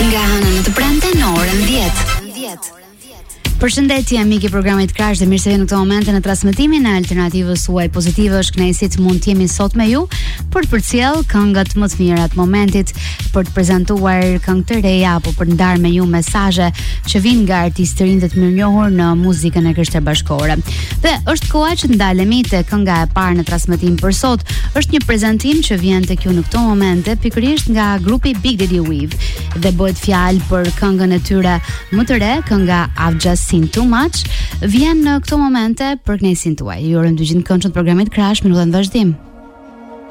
Nga Hëna në të premte në orën 10. Përshëndetje mik i programit Crash dhe mirë se vjen në këtë moment në transmetimin e alternativës suaj pozitive. Është kënaqësi mund të jemi sot me ju për të përcjell këngët më të mira të momentit, për të prezantuar këngë të reja apo për të ndarë me ju mesazhe që vijnë nga artistë të rinj dhe të mirënjohur në muzikën e Krishterë Bashkore. Dhe është koha që të ndalemi te kënga e parë në transmetim për sot. Është një prezantim që vjen tek ju në këto momente pikërisht nga grupi Big Daddy Weave dhe bëhet fjalë për këngën e tyre më të re, kënga I've Just Seen Too Much, vjen në këto momente për kënaqësinë tuaj. Ju urojmë të gjithë këndshët programit Crash, minuta në vazhdim.